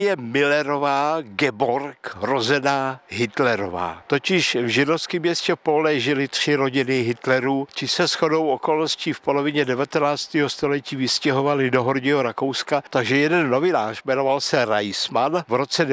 je Millerová Geborg rozená Hitlerová. Totiž v židovském městě Polné žili 3 rodiny Hitlerů, ti se shodou okolností v polovině 19. století vystěhovali do Horního Rakouska, takže jeden novinář, jmenoval se Reisman, v roce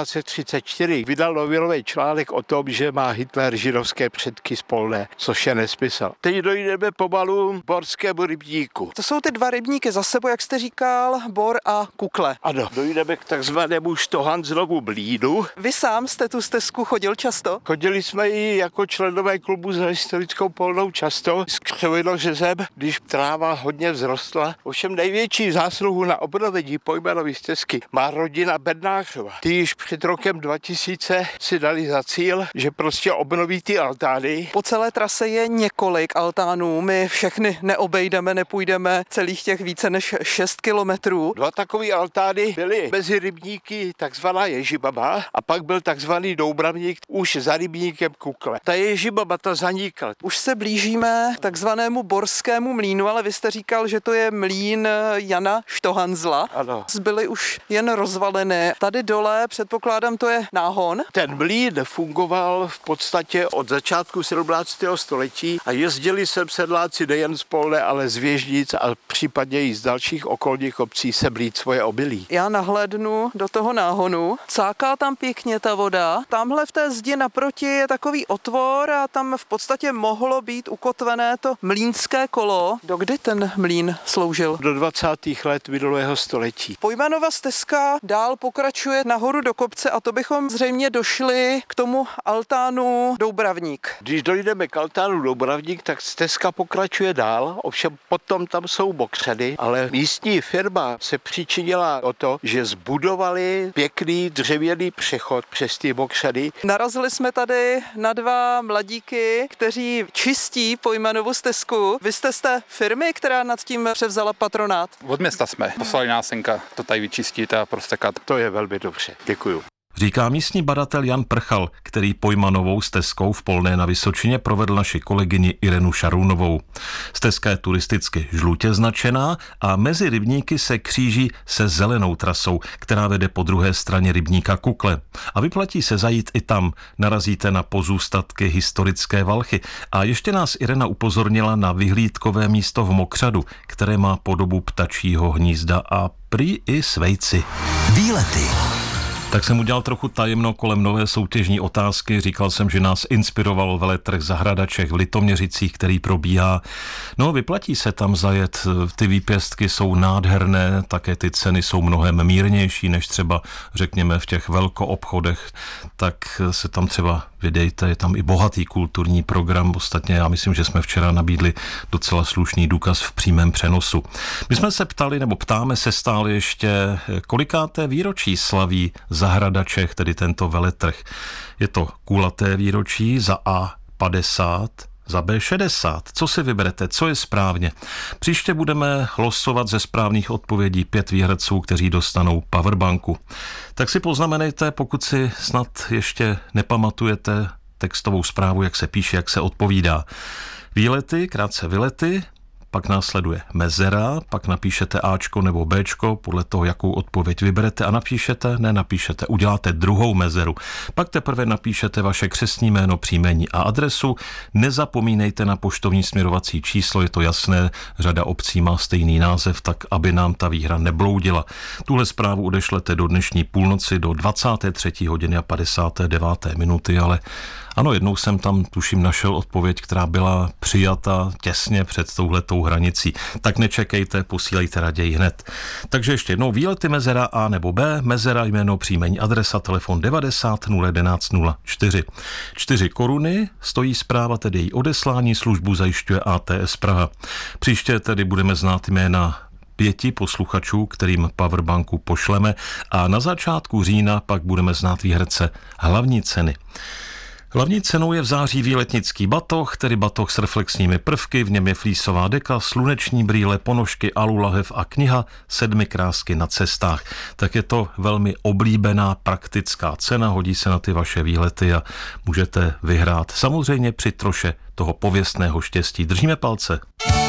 1934 vydal novinový článek o tom, že má Hitler židovské předky z Polné, což je nesmysl. Teď dojdeme pomalu k Borskému rybníku. To jsou ty 2 rybníky za sebou, jak jste říkal, Bor a Kukle. Ano, dojdeme k takzvanému Štohanzlovu mlýnu. Vy sám jste tu stezku chodil často? Chodili jsme i jako členové klubu za historickou Polnou často s křovinořezem, když tráva hodně vzrostla. Ovšem největší zásluhu na obnovení Pojmenové stezky má rodina Bednářova. Ty již před rokem 2000 si dali za cíl, že prostě obnoví ty altány. Po celé trase je několik altánů, my všechny neobejdeme, nepůjdeme celých těch více než 6 kilometrů. 2 takové altány byly mezi rybníky takzvaná Ježibaba a pak byl takzvaný Doubravník už za rybníkem Kukle. Ta Ježibaba ta zanikla. Už se blížíme k takzvanému Borskému mlýnu, ale vy jste říkal, že to je mlýn Jana Štohanzla. Ano. Zbyly už jen rozvalené. Tady dole, předpokládám, to je náhon. Ten mlýn fungoval v podstatě od začátku 17. století a jezdili sem sedláci nejen z Polné, ale z Věžnic a případně i z dalších okolních obcí se blít svoje obilí. Já nahlédnu do toho náhonu. Cáká tam pěkně ta voda. Tamhle v té zdi naproti je takový otvor a tam v podstatě mohlo být ukotvené to mlýnské kolo. Dokdy ten mlýn sloužil? Do 20. let minulého století. Pojmenova stezka dál pokračuje nahoru do kopce a to bychom zřejmě došli k tomu altánu Doubravník. Když dojdeme k altánu Doubravník, tak stezka pokračuje dál, ovšem potom tam jsou mokřady, ale místní firma se přičinila o to, že zbudovali pěkný dřevěný přechod přes ty mokřady. Narazili jsme tady na 2 mladíky, kteří čistí Pojmenovu stezku. Vy jste z té firmy, která nad tím převzala patronát? Od města jsme. Poslali nás senka to tady vyčistit a prostekat. To je velmi dobře. Děkuju. Říká místní badatel Jan Prchal, který Pojmanovou stezkou v Polné na Vysočině provedl naši kolegyni Irenu Šarounovou. Stezka je turisticky žlutě značená a mezi rybníky se kříží se zelenou trasou, která vede po druhé straně rybníka Kukle. A vyplatí se zajít i tam, narazíte na pozůstatky historické valchy. A ještě nás Irena upozornila na vyhlídkové místo v mokřadu, které má podobu ptačího hnízda a prý i s vejci. Výlety. Tak jsem udělal trochu tajemno kolem nové soutěžní otázky. Říkal jsem, že nás inspiroval veletrh Zahradaček v Litoměřicích, který probíhá. No, vyplatí se tam zajet, ty výpěstky jsou nádherné, také ty ceny jsou mnohem mírnější, než třeba, řekněme, v těch velkoobchodech. Tak se tam třeba vydejte, je tam i bohatý kulturní program. Ostatně já myslím, že jsme včera nabídli docela slušný důkaz v přímém přenosu. My jsme se ptali, nebo ptáme se stále ještě, kolikáté výročí slaví Zahradaček, tedy tento veletrh. Je to kulaté výročí, za A 50, za B 60. Co si vyberete, co je správně? Příště budeme losovat ze správných odpovědí 5 výherců, kteří dostanou powerbanku. Tak si poznamenejte, pokud si snad ještě nepamatujete textovou zprávu, jak se píše, jak se odpovídá. Výlety, krátce vylety, pak následuje mezera, pak napíšete Ačko nebo Bčko, podle toho, jakou odpověď vyberete a nenapíšete, uděláte druhou mezeru. Pak teprve napíšete vaše křestní jméno, příjmení a adresu. Nezapomínejte na poštovní směrovací číslo, je to jasné, řada obcí má stejný název, tak aby nám ta výhra nebloudila. Tuhle zprávu odešlete do dnešní půlnoci do 23 hodiny a 59. minuty, ale ano, jednou jsem tam, tuším, našel odpověď, která byla přijata těsně před touhletou hranicí. Tak nečekejte, posílejte raději hned. Takže ještě jednou výlety mezera A nebo B, mezera jméno, příjmení, adresa, telefon 90 011 04. 4 koruny stojí zpráva, tedy její odeslání, službu zajišťuje ATS Praha. Příště tedy budeme znát jména 5 posluchačů, kterým powerbanku pošleme a na začátku října pak budeme znát výherce hlavní ceny. Hlavní cenou je v září výletnický batoh, tedy batoh s reflexními prvky, v něm je flísová deka, sluneční brýle, ponožky, alulahev a kniha 7 krásky na cestách. Tak je to velmi oblíbená praktická cena, hodí se na ty vaše výlety a můžete vyhrát samozřejmě při troše toho pověstného štěstí. Držíme palce.